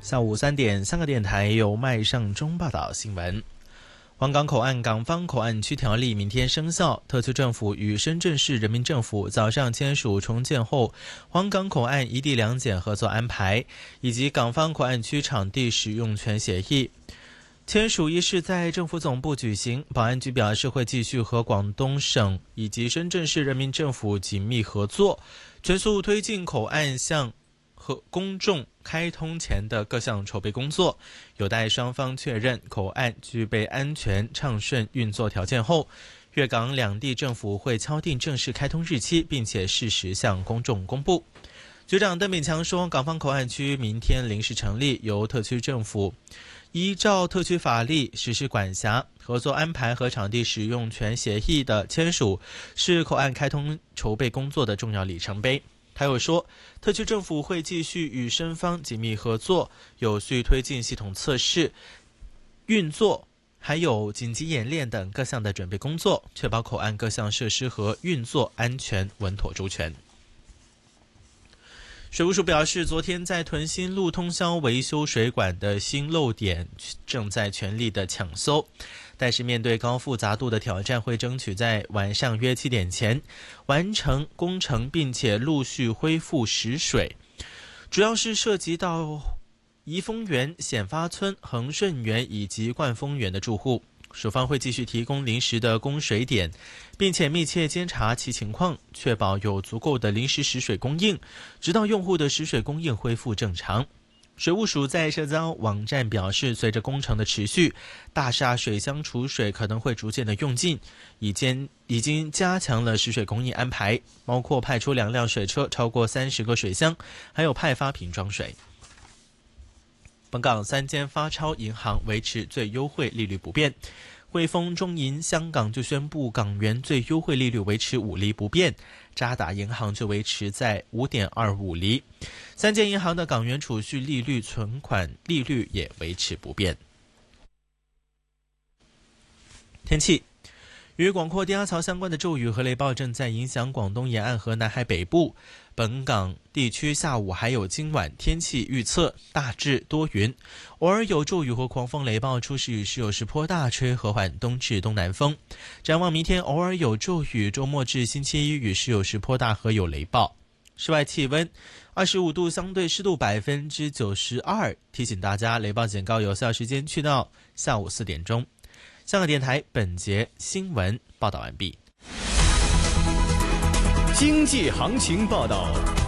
下午3点，香港电台由麦尚中报道新闻。皇岗口岸港方口岸区条例明天生效，特区政府与深圳市人民政府早上签署重建后皇岗口岸一地两检合作安排，以及港方口岸区场地使用权协议。签署仪式在政府总部举行，保安局表示会继续和广东省以及深圳市人民政府紧密合作，全速推进口岸向和公众开通前的各项筹备工作，有待双方确认口岸具备安全畅顺运作条件后，粤港两地政府会敲定正式开通日期，并且适时向公众公布。局长邓炳强说，港方口岸区明天临时成立，由特区政府依照特区法律实施管辖，合作安排和场地使用权协议的签署是口岸开通筹备工作的重要里程碑。他又说，特区政府会继续与深方紧密合作，有序推进系统测试、运作，还有紧急演练等各项的准备工作，确保口岸各项设施和运作安全稳妥周全。水务署表示，昨天在屯新路通宵维修水管的新漏点正在全力的抢修，但是面对高复杂度的挑战，会争取在晚上约7点前完成工程，并且陆续恢复食水。主要是涉及到怡丰园、显发村、恒顺园以及冠丰园的住户，署方会继续提供临时的供水点，并且密切监察其情况，确保有足够的临时食水供应，直到用户的食水供应恢复正常。水务署在社交网站表示，随着工程的持续，大厦水箱储水可能会逐渐的用尽，已经加强了食水供应安排，包括派出2辆水车，超过30个水箱，还有派发瓶装水。本港3间发钞银行维持最优惠利率不变，汇丰、中银、香港就宣布港元最优惠利率维持5厘不变，渣打银行就维持在 5.25 厘。3间银行的港元储蓄利率、存款利率也维持不变。天气，与广阔低压槽相关的骤雨和雷暴正在影响广东沿岸和南海北部。本港地区下午还有今晚天气预测大致多云，偶尔有骤雨和狂风雷暴，初时雨势有时颇大，吹和缓东至东南风。展望明天偶尔有骤雨，周末至星期一雨势有时颇大和有雷暴。室外气温25度，相对湿度92%。提醒大家，雷暴警告有效时间去到下午4点钟。香港电台本节新闻报道完毕。 经济行情报道。